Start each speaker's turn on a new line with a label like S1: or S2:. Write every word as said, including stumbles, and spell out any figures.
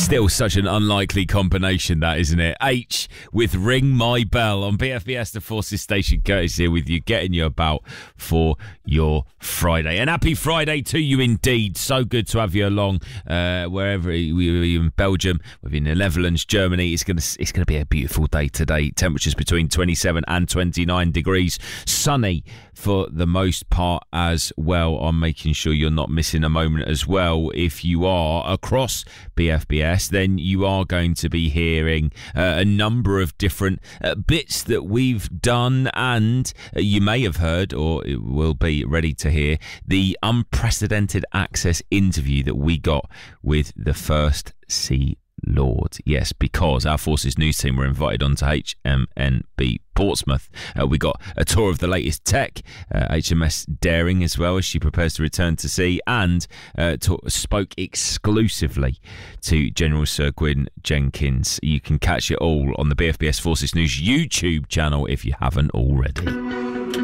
S1: Still such an unlikely combination, that, isn't it? H with Ring My Bell on B F B S, the Forces Station. Curtis here with you, getting you about for your Friday. And happy Friday to you indeed. So good to have you along uh, wherever you're in Belgium, within the Netherlands, Germany. It's going to it's going to be a beautiful day today. Temperatures between twenty-seven and twenty-nine degrees. Sunny for the most part as well. I'm making sure you're not missing a moment as well. If you are across B F B S, then you are going to be hearing uh, a number of different uh, bits that we've done, and uh, you may have heard, or it will be ready to hear, the unprecedented access interview that we got with the First Sea Lord. Yes, because our Forces News team were invited onto H M N B Portsmouth. Uh, we got a tour of the latest tech, uh, H M S Daring as well, as she prepares to return to sea, and uh, talk, spoke exclusively to General Sir Gwyn Jenkins. You can catch it all on the B F B S Forces News YouTube channel if you haven't already.